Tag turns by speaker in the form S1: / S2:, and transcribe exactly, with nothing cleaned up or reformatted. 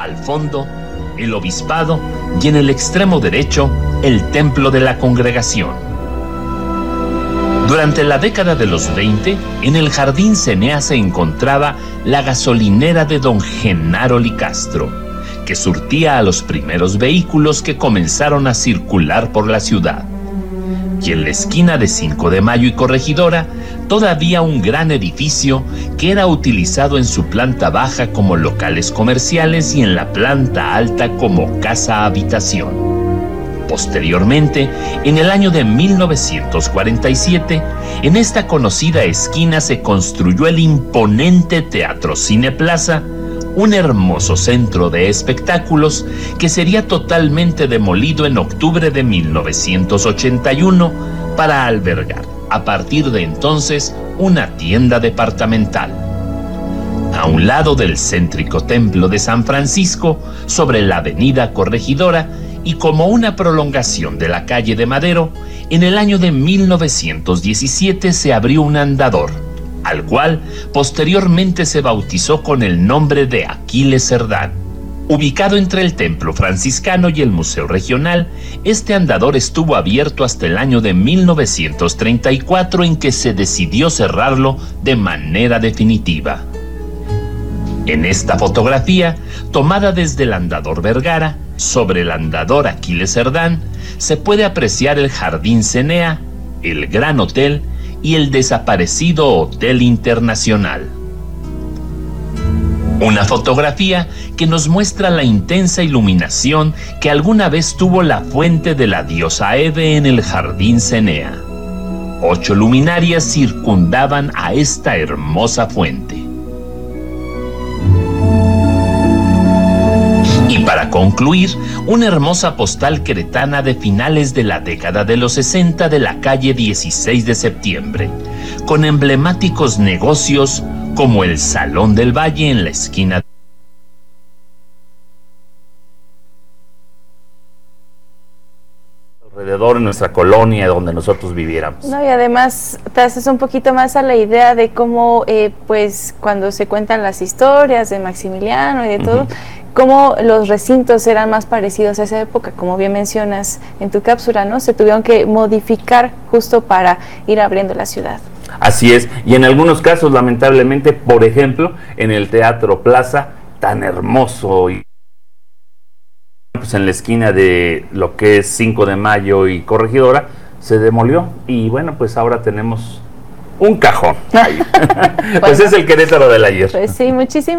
S1: Al fondo, el obispado y en el extremo derecho, el templo de la congregación. Durante la década de los veinte, en el Jardín Cenea se encontraba la gasolinera de don Genaro Licastro, que surtía a los primeros vehículos que comenzaron a circular por la ciudad. Y en la esquina de cinco de Mayo y Corregidora, todavía un gran edificio que era utilizado en su planta baja como locales comerciales y en la planta alta como casa habitación. Posteriormente, en el año de mil novecientos cuarenta y siete, en esta conocida esquina se construyó el imponente Teatro Cine Plaza, un hermoso centro de espectáculos que sería totalmente demolido en octubre de mil novecientos ochenta y uno para albergar, a partir de entonces, una tienda departamental. A un lado del céntrico Templo de San Francisco, sobre la avenida Corregidora, y como una prolongación de la calle de Madero, en el año de mil novecientos diecisiete se abrió un andador, al cual posteriormente se bautizó con el nombre de Aquiles Cerdán. Ubicado entre el Templo Franciscano y el Museo Regional, este andador estuvo abierto hasta el año de mil novecientos treinta y cuatro, en que se decidió cerrarlo de manera definitiva. En esta fotografía, tomada desde el andador Vergara, sobre el andador Aquiles Cerdán, se puede apreciar el Jardín Cenea, el Gran Hotel y el desaparecido Hotel Internacional. Una fotografía que nos muestra la intensa iluminación que alguna vez tuvo la fuente de la diosa Hebe en el Jardín Cenea. Ocho luminarias circundaban a esta hermosa fuente. Y para concluir, una hermosa postal queretana de finales de la década de los sesenta de la calle dieciséis de septiembre, con emblemáticos negocios como el Salón del Valle en la esquina alrededor en nuestra colonia donde nosotros viviéramos.
S2: No, y además te haces un poquito más a la idea de cómo, eh, pues, cuando se cuentan las historias de Maximiliano y de todo, uh-huh. cómo los recintos eran más parecidos a esa época, como bien mencionas en tu cápsula, ¿no? Se tuvieron que modificar justo para ir abriendo la ciudad.
S3: Así es, y en algunos casos, lamentablemente, por ejemplo, en el Teatro Plaza, tan hermoso y pues en la esquina de lo que es cinco de Mayo y Corregidora, se demolió y bueno, pues ahora tenemos un cajón. Pues bueno, es el Querétaro del ayer.
S2: Pues sí, muchísimas